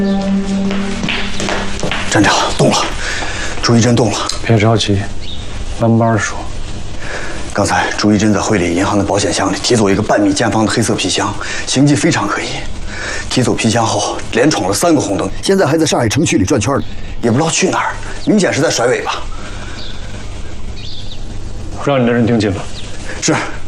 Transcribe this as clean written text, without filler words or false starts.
站长动了，朱一真动了。 别着急，慢慢说。 刚才朱一真在会里银行的保险箱里提走一个半米见方的黑色皮箱，形迹非常可疑。提走皮箱后，连闯了3个红灯，现在还在上海城区里转圈呢，也不知道去哪儿，明显是在甩尾巴。 让你的人盯紧了。 是。